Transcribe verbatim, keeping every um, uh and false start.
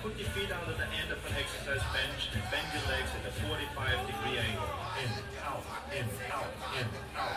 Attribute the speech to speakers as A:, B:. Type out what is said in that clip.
A: put your feet under the end of an exercise bench and bend your legs at a forty-five degree angle. In, out, in, out, in, out.